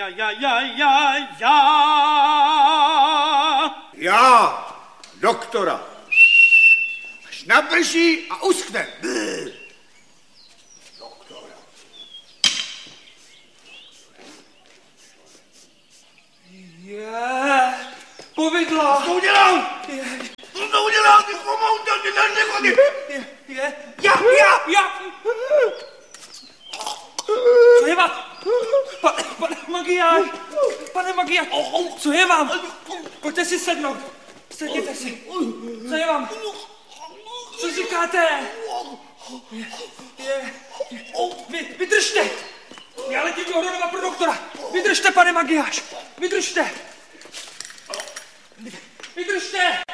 Já, doktora. Až naprší a uschne. Doktora. Povidla. Co to udělal? Co to udělal? Ty chomouta, ty nechodí. Já. Co je vám? Pane Magiáš, co je vám? Pojďte si sednout. Sedněte si. Co je vám? Co říkáte? Vydržte. Já letím do Hronova pro doktora. Vydržte, pane Magiáš. Vydržte.